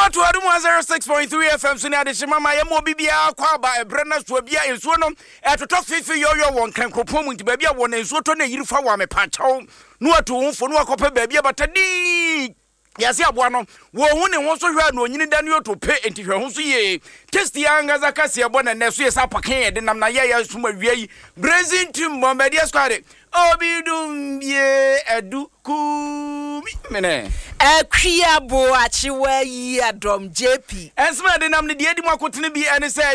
to Adam 106.3 FM so na de mama ye mo bibia kwa ba ebrena so bia ensuo no etoto fifi yoyo won kan kropom nti ba bia won ensuo to na yirifa wa me pa chaw no ato wonfo no akopa ba bia batadi yasi aboa no wo hu ne ho so hwa na onyini da no to pe enti hwa ho so ye test yanga za kase abo na ne so ye sa pakan ye de nam na ye ya suma wiai brazil team bombardier squad obidum ye edu kumi mene Akwia bo achiwa yi adom JP ensma de nam ne de edi makotene bi ene se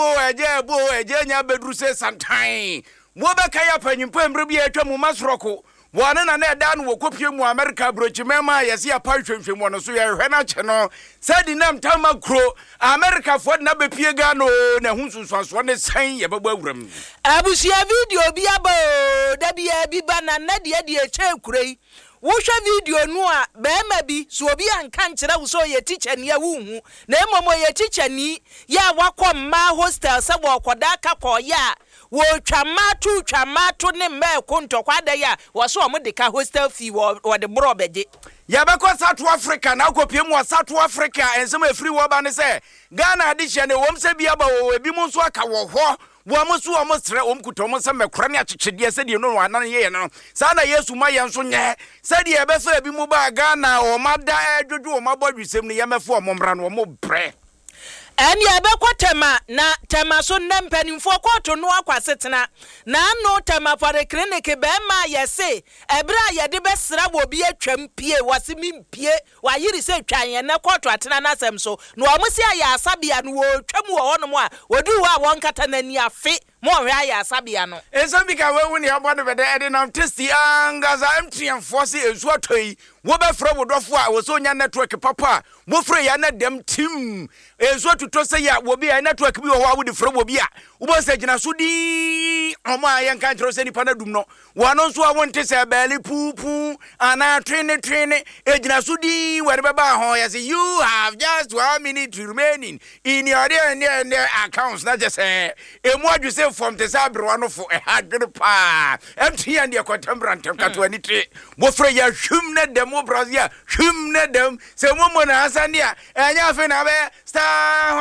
eje nya bedru se santan mo be kaya panyimpo emre bi atwa mu masroko wana na da no wokopie mu America brochimema yesi apa hwehwemu no so ye hwe na che no sadi nam tama kro America fo na bepie ga no na hunsunso ne san ye baba awuram abusia video bi abo da bia bi bana na de eche kurei wohwa video no a bema bi so obi anka nkira wo so ye teacher ni awuhu na emomo ye teacher ni ya wakomma hostel se wo koda ka ko ya wo twamato ne mma konto kwada ya wo so mo de ka hostel fee wo de bro beje ya beko South Africa na kopie mu South Africa ensem afiri wo ba ne se Ghana adihye ne wom se bia ba wo ebi mu so aka wo ho wo amoso wo mosre wo mkuto mo se mekora ne akyekede se de no anan ye no sa na Yesu ma ye nso nye se de ebe so ebi mu ba Ghana o mada adwodwo o mabodwisem ne ye mefo o momra no mo bre eni abekwatema na tema so nempanimfo kwato no akwasetena na no tema for the clinic be ma yese ebra ye de besra wo bi atwam pie wasemi mpie wa yiri se twan na kwato atena na asem so no omusi aya asabia no wo twam wo hono mo a wodu ho a won kata na ni afe mo hwe aya asabia no esambika wewu ne abo no bede ede na testi angaza mtn force ezu atoi wo be fra wodofo a wo so nya network papa mo fra ya na dem tim ezu tuto se ya wo bi ya network bi wo ho a wo de fra wo bi a wo bo se gina so di omo ayen kan tro se ni pana dum no wo no so a won te se beli pupu ana trene e gina so di we be ba ho ya say you have just 1 minute remaining in your accounts na just e mo adu se from the sabro no for a hard pa empty and your contemporary katwani tre wo fra ya hwumne dem wo brazil hwumne dem se mo na asane a enya fe na be star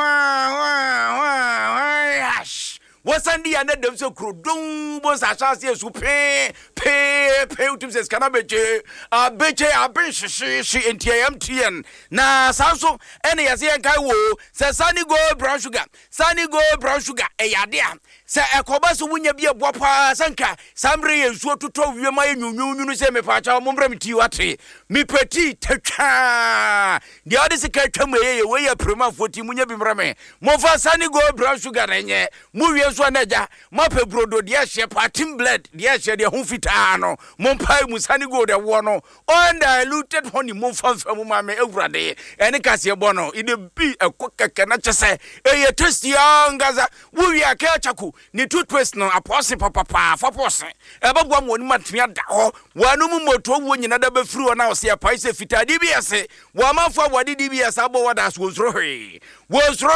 wasandi ya na dem so krodon bo sa chance su pe utum se skana beche shi MTN na sanso ene yase enkai wo se Sunny Gold brown sugar e yade a se ekoba so wunya bi ebo pa sanka samre yensuo toto wiema enyunyunu se me pa cha mombra miti wate mi peti tetwa de ade se ka twam ye we ya prema 40 munya bi mrame mo fa Sunny Gold brown sugar enye mu wie so anaja mo pe brodo de ahye patim blood de ahye de ho fita no mo mpai mu Sunny Gold de wo no undiluted honey mo fa fa mu ma me awurade ene kase ebo no ide bi ekokeke na chese eye testi angaza wo wi aka chaku ni toothpaste no apose papa 4% ebagwa mo ni matria da ho wanu mu moto wo nyina da ba firi wo na wo se apai se fita DBS wo amafo awade DBS abo wada so zro